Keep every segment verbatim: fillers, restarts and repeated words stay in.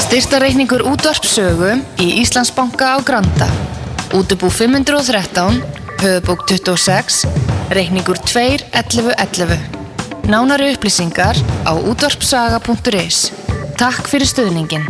Styrktarreikningur útvarpssögu í Íslandsbanka á Granda. Útibú fimm hundruð og þrettán, höfubók tuttugu og sex, reikningur tvö ellefu ellefu. Nánari upplýsingar á útvarpssaga punktur is. Takk fyrir stuðningin.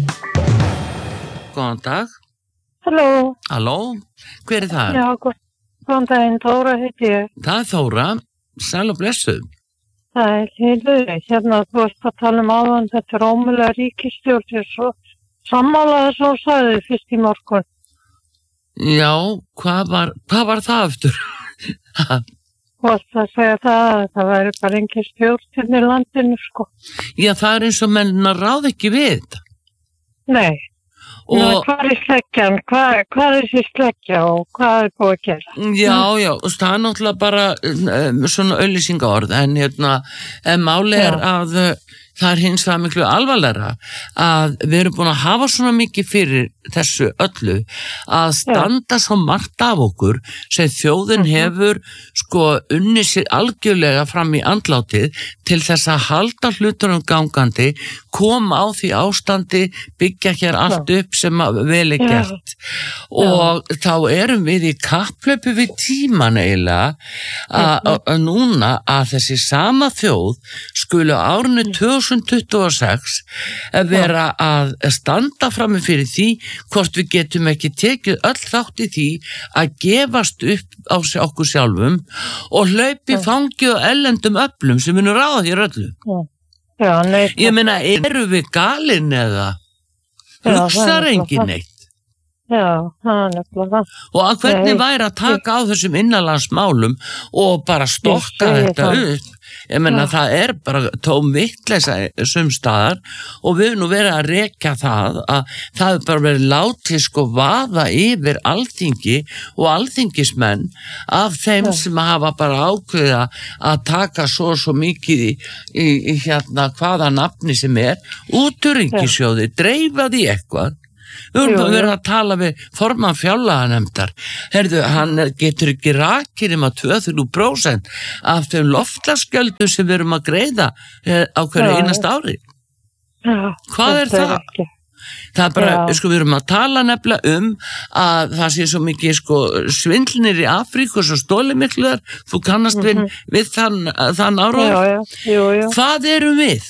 Góðan dag. Halló. Halló, hver er það? Já, góðan daginn, Þóra heiti ég. Það er Þóra, sæl og blessuð. Það er heiluði, hérna þú varst að tala um áðan, þetta er ómulega ríkisstjórn, ég er svo sammálaði svo sagði fyrst í morgun. Já, hvað var, hvað var það aftur? Þú varst að segja það að það væri bara engin stjórn í landinu, sko. Já, það er eins og menn að ráða ekki við þetta. Nei. Og... Ná, hvað er sleggjan? Hvað, hvað er þessi sleggja og hvað er búið að gera? Já, já, það er náttúrulega bara um, svona auglýsingaorð, en hérna, en máli er að uh, það er hins vegar miklu alvarlegra að við erum búin að hafa svona mikið fyrir þessu öllu að standa svo margt af okkur sem þjóðin hefur sko unni sér algjörlega fram í andlátið til þess að halda hlutunum gangandi, koma á því ástandi, byggja hér allt upp sem vel er gert. Og þá erum við í kapphlaupi við tíman eiginlega að núna að þessi sama þjóð skulu árinu tvö þúsund tuttugu og sex vera að standa frammi fyrir því hvort við getum ekki tekið öll þátt í því að gefast upp á okkur sjálfum og hlaupi fangið og ellendum öflum sem við nú ráða hér öllu. Já, nei, ég meina, eru við galin eða hugsar engin neitt? Já, það er nefnilega það. Og að hvernig væri að taka á þessum innanlandsmálum og bara stokka þetta upp? Ég meina, það er bara tóm vitleysa sumstaðar og við erum nú verið að rekja það að það er bara verið látið sko vaða yfir alþingi og alþingismenn af þeim sem hafa bara ákveða að taka svo svo mikið í, í, í hérna hvaða nafni sem er út úr ríkissjóði, dreifa því eitthvað. Við erum verið að tala við formann fjárlaganefndar. Herðu, hann getur ekki rakið um að tvö til þrjú prósent af þeim loftslagsgjöldum sem við erum að greiða á hverju einasta ári. Já, hvað er það? Er það er bara, já. Sko, við erum að tala nefnilega um að það sé svo mikið sko svindlinir í Afríku og svo stóli miklu þar, þú kannast mm-hmm. við, við þann, þann ára. Já, já, jú, jú. Hvað erum við?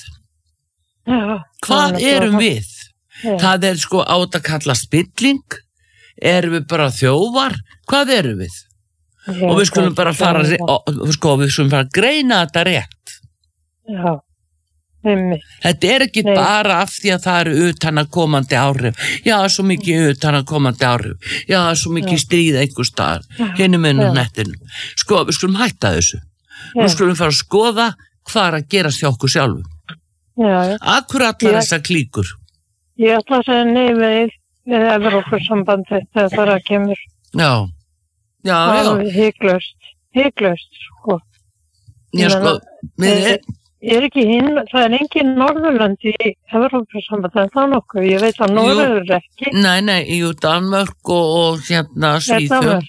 Já, hvað erum við? Yeah. Það er sko átt að kalla spilling, erum við bara þjófar, hvað erum við? Yeah, og við skulum bara fara, sko, við skulum fara að greina þetta rétt. Já, einmitt. Þetta er ekki Nei. bara af því að það eru utanakomandi áhrif. Já, það er svo mikið utanakomandi áhrif. Já, það er svo mikið stríð einhver staðar, hinum inn á nettinu. Sko, við skulum hætta þessu. Yeah. Nú skulum fara að skoða hvað er að gerast hjá okkur sjálfum. Já, já. Akkur allar þessar klíkur. Ég ætla að segja nei við, við Evrópusambandi þegar það að kemur. Já, já, já. Það er hygglust, hygglust, sko. Já, sko, við er... Ég er ekki hinn, það er engin Norðurland í Evrópusambandi, en það nokkuð, ég veit að Norður er ekki. Nei, nei, jú, Danmörk og, og hérna Svíþjóð.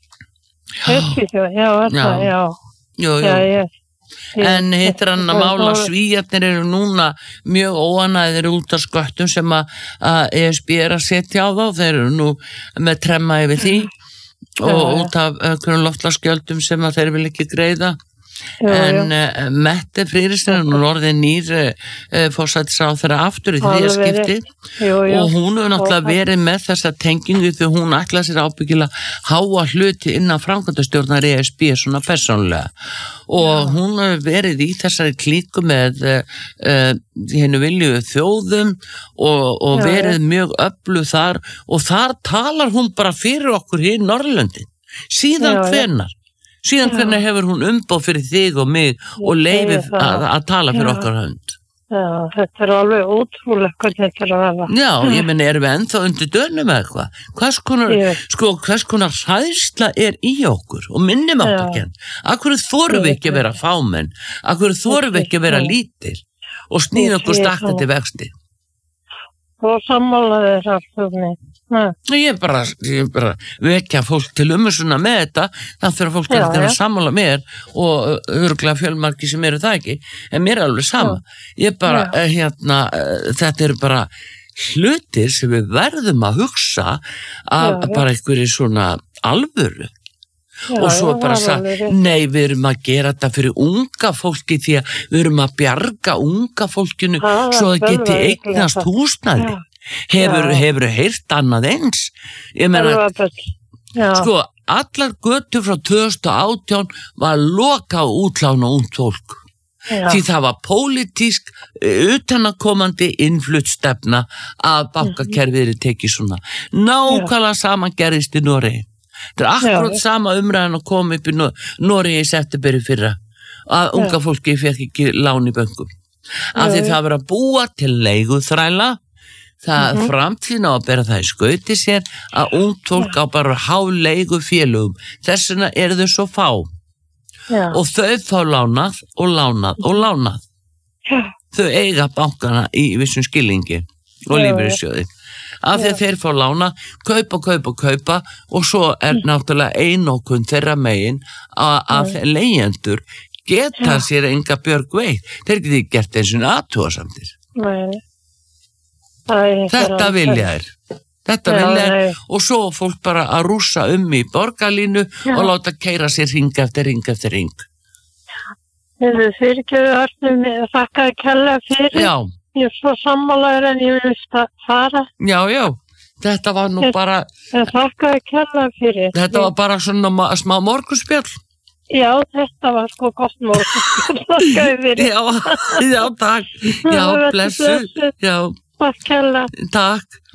Svíþjóð, já, þetta, já. Jú, jú. Já, ég... En hittir hann að mála Svíjarnir eru núna mjög óanæðir út af sköttum sem að E S B er að setja á þá, þeir eru nú með tremma yfir því og út af einhverjum loftslagsgjöldum sem að þeir vil ekki greiða. Jú, en uh, Mette Freyristin er nú orðið nýr uh, forsætisráðherra aftur í þriðja skipti jú, jú. og hún hefur náttúrulega verið með þessa tengingu því hún ætlaði sér ábyggilega háa hluti innan framkvæmdastjórnar E S B svona persónulega og Já. hún hefur verið í þessari klíku með uh, uh, hennu vilju þjóðum og, og Já, verið ja. mjög öflug þar og þar talar hún bara fyrir okkur hér í Norðurlöndin síðan Já, hvenar Síðan hvernig hefur hún umboð fyrir þig og mig og leifið að, að tala fyrir Já. okkar hönd? Já, þetta er alveg ótrúlega hvernig þetta er að vera. Já, ég menn, erum við ennþá undir dönum eða eitthvað? Hvers konar, sko, hvers konar hræðsla er í okkur og minnum áttakenn? Akkur þorum við ekki að vera fámenn? Akkur þorum við ekki að vera lítil og snýða okkur stakta til vexti? Og sammálaðir allt um mig. Ég er bara, ég er bara vekja fólk til umhersuna með þetta þannig fyrir fólk já, að sammála mér og örgulega fjölmarki sem eru það ekki en mér er alveg sama já. Ég bara, já. hérna þetta eru bara hlutir sem við verðum að hugsa af Já, já. bara einhverju svona alvöru. Já, Og svo já, bara það er sagði, alveg rétt. nei, við erum að gera þetta fyrir unga fólki því að við erum að bjarga unga fólkinu Það er svo að geti alveg eignast rétt. húsnæði. Já. Hefur, Já. hefur heyrt annað eins? Ég meina, Alveg bull. Já, sko, allar götur frá tvö þúsund og átján var loka á útlána ungt fólk. já, Því það var pólitísk, utanakomandi innfluttstefna að bankakerfið er tekið svona. Nákvæmlega sama gerist í Noregi. Það er akkurat Já. sama umræðan að koma upp í Nor- Noregi í septemberi fyrra. Að unga fólki fekk ekki lán í bönkum. Af því Já. það verið að búa til leiguþræla. Það Mhm. framtíðin á að bera það í skauti sér að ungt fólk á bara háleigu félögum. Þess vegna eru þau svo fá. já, Og þau fá lánað og lánað og lánað. já, Þau eiga bankana í vissum skilningi og Já, lífeyrissjóði. Af því að þeir fá lána, kaupa, kaupa, kaupa og svo er náttúrulega einokun þeirra megin að, að leigjendur geta Já. sér enga björg veitt. Þeir geti gert eins og aðtúasamtir. nei. Það er einhver Þetta alveg- vilja þær. Þetta Já, vilja þær nei. og svo fólk bara að rússa um í borgarlínu Já. og láta keira sér ring eftir ring eftir ring. Hefur fyrirgjöðu Arnum, þakkaði kella fyrir. Já, Ég er svo sammálaður en ég vil sta- fara. já, já. Þetta var nú Ég- bara, En þakkaði kella fyrir. þetta var bara svona ma- smá morgunspjall. Já, þetta var sko gott morgun. Þakkaði fyrir. Já, já, takk. Já, Vertu blessu. blessuð. Já, Takk kella. takk.